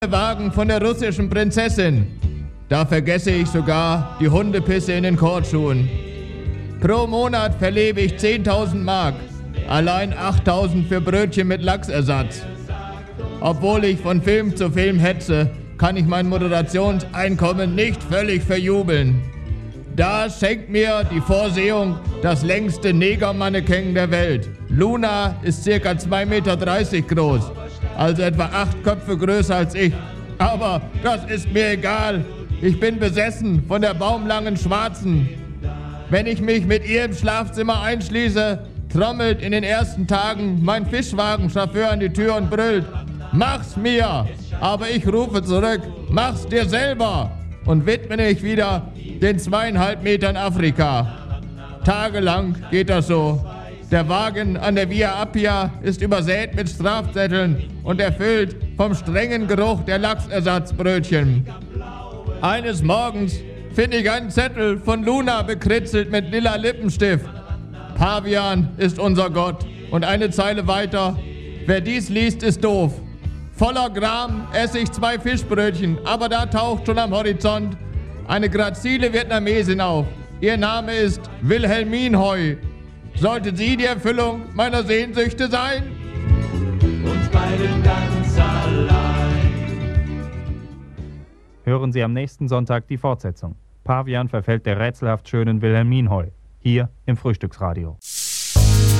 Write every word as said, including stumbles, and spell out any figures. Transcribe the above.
Wagen von der russischen Prinzessin. Da vergesse ich sogar die Hundepisse in den Kortschuhen. Pro Monat verlebe ich zehntausend Mark, allein achttausend für Brötchen mit Lachsersatz. Obwohl ich von Film zu Film hetze, kann ich mein Moderationseinkommen nicht völlig verjubeln. Da schenkt mir die Vorsehung das längste Negermannequin der Welt. Luna ist ca. zwei Meter dreißig groß, also etwa acht Köpfe größer als ich. Aber das ist mir egal. Ich bin besessen von der baumlangen Schwarzen. Wenn ich mich mit ihr im Schlafzimmer einschließe, trommelt in den ersten Tagen mein Fischwagenchauffeur an die Tür und brüllt: Mach's mir! Aber ich rufe zurück: Mach's dir selber! Und widme mich wieder den zweieinhalb Metern Afrika. Tagelang geht das so. Der Wagen an der Via Appia ist übersät mit Strafzetteln und erfüllt vom strengen Geruch der Lachsersatzbrötchen. Eines Morgens finde ich einen Zettel von Luna bekritzelt mit lila Lippenstift. Pavian ist unser Gott. Und eine Zeile weiter: Wer dies liest, ist doof. Voller Gram esse ich zwei Fischbrötchen, aber da taucht schon am Horizont eine grazile Vietnamesin auf. Ihr Name ist Wilhelmine Hoi. Sollte sie die Erfüllung meiner Sehnsüchte sein? Uns beiden ganz allein. Hören Sie am nächsten Sonntag die Fortsetzung. Pavian verfällt der rätselhaft schönen Wilhelmine Hoi. Hier im Frühstücksradio.